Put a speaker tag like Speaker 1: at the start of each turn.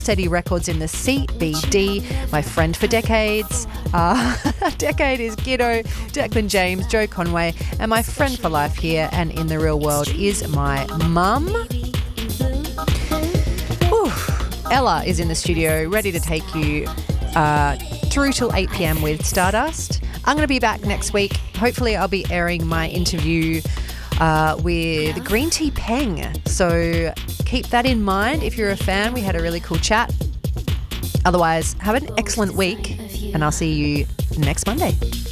Speaker 1: Steady Records in the CBD, my friend for decades. A decade is Giddo, Declan James, Joe Conway, and my friend for life here and in the real world is my mum. Ella is in the studio, ready to take you through till 8 p.m. with Stardust. I'm going to be back next week. Hopefully I'll be airing my interview with Green Tea Peng. So keep that in mind if you're a fan. We had a really cool chat. Otherwise, have an excellent week and I'll see you next Monday.